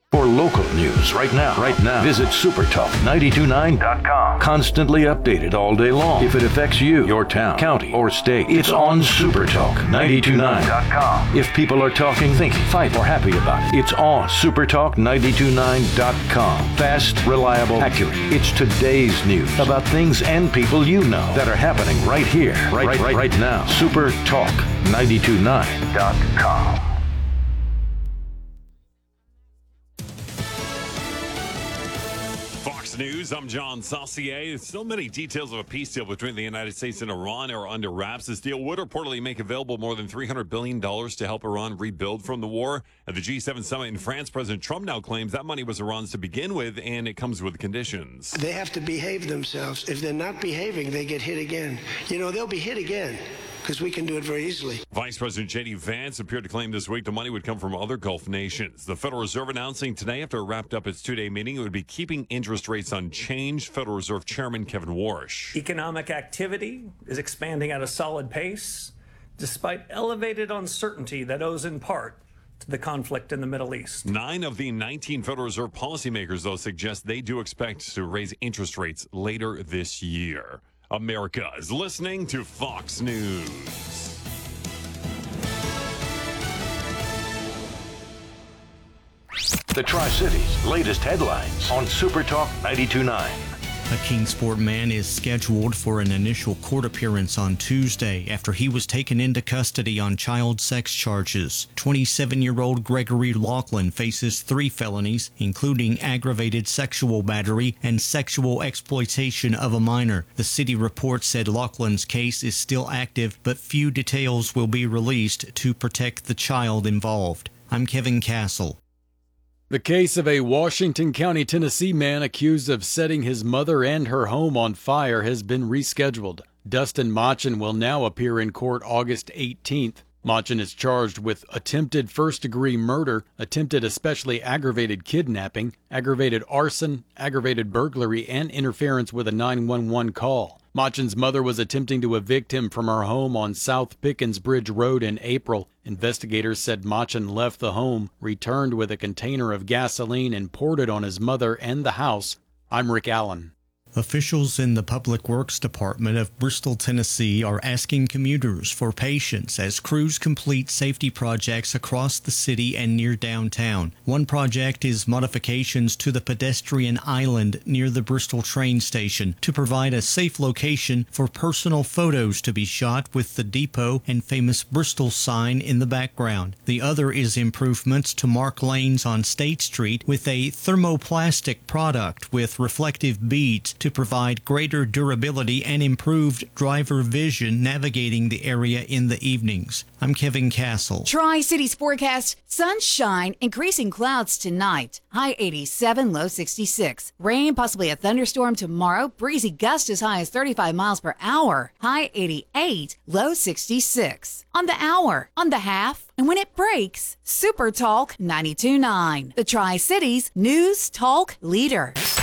For local news right now, visit supertalk929.com. Constantly updated all day long. If it affects you, your town, county, or state, it's on supertalk929.com. If people are talking, thinking, fighting, or happy about it, it's on supertalk929.com. Fast, reliable, accurate. It's today's news about things and people you know that are happening right here, right now. supertalk929.com. News. I'm John Saucier. Still many details of a peace deal between the United States and Iran are under wraps. This deal would reportedly make available more than $300 billion to help Iran rebuild from the war. At the G7 summit in France, President Trump now claims that money was Iran's to begin with, and it comes with conditions. They have to behave themselves. If they're not behaving, they get hit again. You know, they'll be hit again, because we can do it very easily. Vice President J.D. Vance appeared to claim this week the money would come from other Gulf nations. The Federal Reserve announcing today, after it wrapped up its two-day meeting, it would be keeping interest rates unchanged. Federal Reserve Chairman Kevin Warsh. Economic activity is expanding at a solid pace, despite elevated uncertainty that owes in part to the conflict in the Middle East. 9 of the 19 Federal Reserve policymakers, though, suggest they do expect to raise interest rates later this year. America is listening to Fox News. The Tri-Cities' latest headlines on Supertalk 92.9. A Kingsport man is scheduled for an initial court appearance on Tuesday after he was taken into custody on child sex charges. 27-year-old Gregory Laughlin faces 3 felonies, including aggravated sexual battery and sexual exploitation of a minor. The city report said Laughlin's case is still active, but few details will be released to protect the child involved. I'm Kevin Castle. The case of a Washington County, Tennessee man accused of setting his mother and her home on fire has been rescheduled. Dustin Machen will now appear in court August 18th. Machen is charged with attempted first-degree murder, attempted especially aggravated kidnapping, aggravated arson, aggravated burglary, and interference with a 911 call. Machen's mother was attempting to evict him from her home on South Pickens Bridge Road in April. Investigators said Machen left the home, returned with a container of gasoline, and poured it on his mother and the house. I'm Rick Allen. Officials in the Public Works Department of Bristol, Tennessee are asking commuters for patience as crews complete safety projects across the city and near downtown. One project is modifications to the pedestrian island near the Bristol train station to provide a safe location for personal photos to be shot with the depot and famous Bristol sign in the background. The other is improvements to mark lanes on State Street with a thermoplastic product with reflective beads to provide greater durability and improved driver vision navigating the area in the evenings. I'm Kevin Castle. Tri-Cities forecast: sunshine, increasing clouds tonight. High 87, low 66. Rain, possibly a thunderstorm tomorrow. Breezy gust as high as 35 miles per hour. High 88, low 66. On the hour, on the half, and when it breaks, Super Talk 92.9. The Tri-Cities News Talk Leader.